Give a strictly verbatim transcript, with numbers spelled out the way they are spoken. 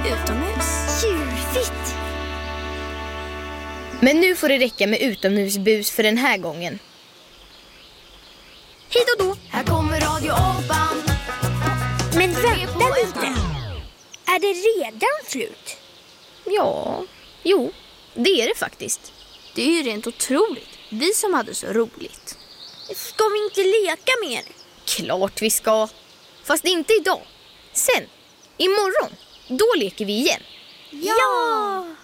utomhus. Tjuvigt! Men nu får det räcka med utomhusbus för den här gången. Hej då då! Här kommer Radio Apan. Men vänta lite. Är det redan slut? Ja, jo, det är det faktiskt. Det är ju rent otroligt. Vi som hade så roligt. Ska vi inte leka mer? Klart vi ska. Fast inte idag. Sen, imorgon, då leker vi igen. Ja!